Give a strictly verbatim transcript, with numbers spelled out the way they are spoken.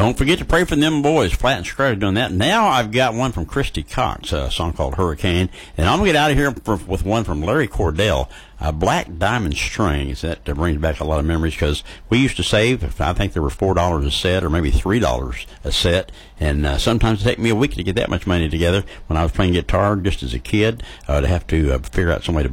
Don't forget to pray for them boys. Flat and Square doing that. Now I've got one from Christy Cox, a song called Hurricane. And I'm going to get out of here for, with one from Larry Cordell, uh, Black Diamond Strings. That uh, brings back a lot of memories because we used to save, I think there were four dollars a set or maybe three dollars a set. And uh, sometimes it took me a week to get that much money together when I was playing guitar just as a kid, uh, to have to uh, figure out some way to